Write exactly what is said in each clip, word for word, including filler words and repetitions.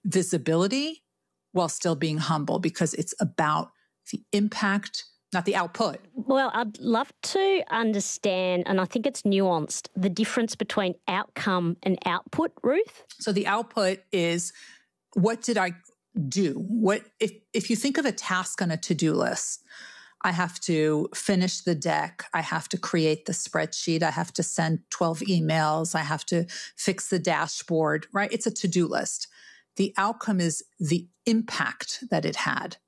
visibility while still being humble, because it's about the impact, not the output. Well, I'd love to understand, and I think it's nuanced, the difference between outcome and output, Ruth. So the output is, what did I do? What if, if you think of a task on a to-do list, I have to finish the deck. I have to create the spreadsheet. I have to send twelve emails. I have to fix the dashboard, right? It's a to-do list. The outcome is the impact that it had.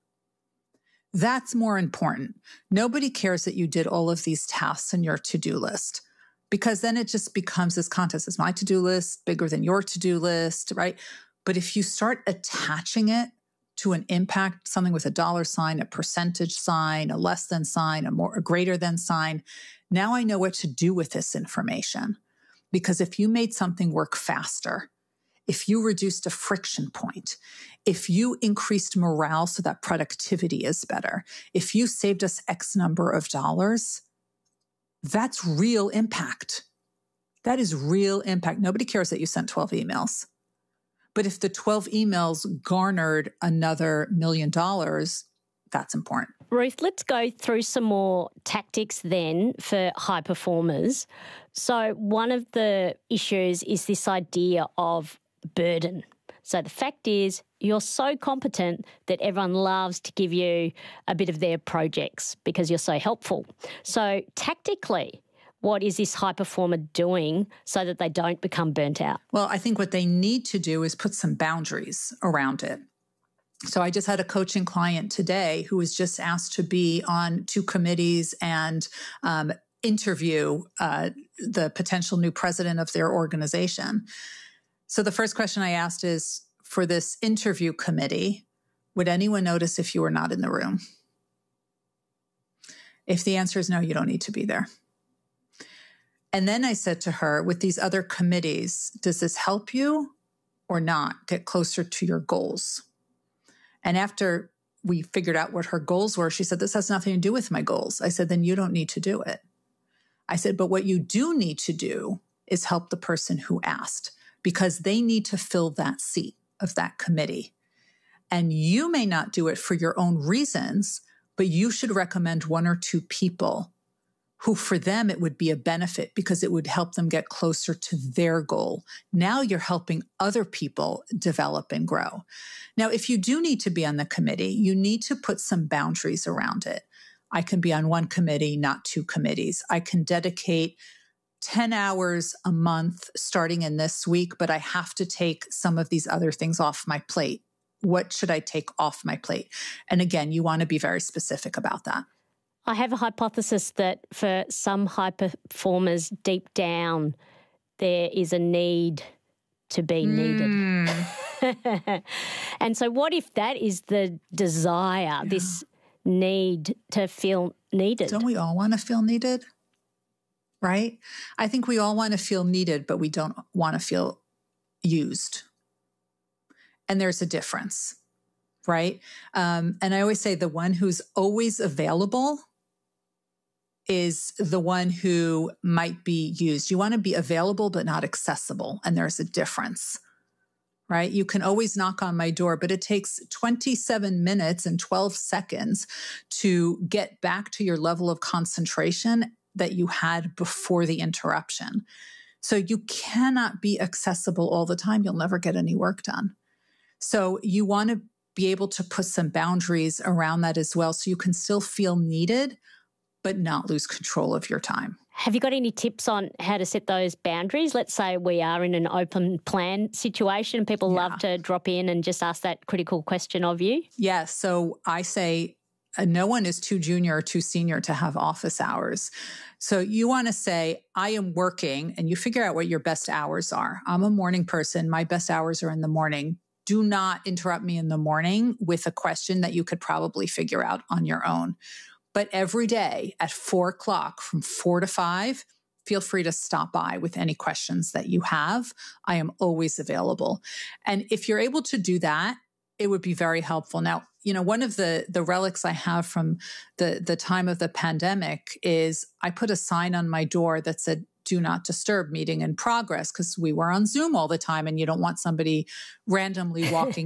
That's more important. Nobody cares that you did all of these tasks in your to-do list, because then it just becomes this contest. Is my to-do list bigger than your to-do list, right? But if you start attaching it to an impact, something with a dollar sign, a percentage sign, a less than sign, a more, a greater than sign, now I know what to do with this information. Because if you made something work faster, if you reduced a friction point, if you increased morale so that productivity is better, if you saved us X number of dollars, that's real impact. That is real impact. Nobody cares that you sent twelve emails. But if the twelve emails garnered another million dollars, that's important. Ruth, let's go through some more tactics then for high performers. So one of the issues is this idea of burden. So the fact is, you're so competent that everyone loves to give you a bit of their projects because you're so helpful. So tactically, what is this high performer doing so that they don't become burnt out? Well, I think what they need to do is put some boundaries around it. So I just had a coaching client today who was just asked to be on two committees and um, interview uh, the potential new president of their organization. So the first question I asked is, for this interview committee, would anyone notice if you were not in the room? If the answer is no, you don't need to be there. And then I said to her, with these other committees, does this help you or not get closer to your goals? And after we figured out what her goals were, she said, this has nothing to do with my goals. I said, then you don't need to do it. I said, but what you do need to do is help the person who asked, because they need to fill that seat of that committee. And you may not do it for your own reasons, but you should recommend one or two people who for them it would be a benefit because it would help them get closer to their goal. Now you're helping other people develop and grow. Now, if you do need to be on the committee, you need to put some boundaries around it. I can be on one committee, not two committees. I can dedicate ten hours a month starting in this week, but I have to take some of these other things off my plate. What should I take off my plate? And again, you want to be very specific about that. I have a hypothesis that for some high performers deep down, there is a need to be mm. needed. And so what if that is the desire, yeah. this need to feel needed? Don't we all want to feel needed? Right? I think we all want to feel needed, but we don't want to feel used. And there's a difference, right? Um, and I always say the one who's always available is the one who might be used. You want to be available, but not accessible. And there's a difference, right? You can always knock on my door, but it takes twenty-seven minutes and twelve seconds to get back to your level of concentration that you had before the interruption. So you cannot be accessible all the time. You'll never get any work done. So you want to be able to put some boundaries around that as well, so you can still feel needed, but not lose control of your time. Have you got any tips on how to set those boundaries? Let's say we are in an open plan situation. People yeah. love to drop in and just ask that critical question of you. Yes. Yeah, so I say, Uh, no one is too junior or too senior to have office hours. So you want to say, I am working, and you figure out what your best hours are. I'm a morning person. My best hours are in the morning. Do not interrupt me in the morning with a question that you could probably figure out on your own. But every day at four o'clock from four to five, feel free to stop by with any questions that you have. I am always available. And if you're able to do that, it would be very helpful. Now, you know, one of the, the relics I have from the, the time of the pandemic is I put a sign on my door that said, do not disturb, meeting in progress, because we were on Zoom all the time and you don't want somebody randomly walking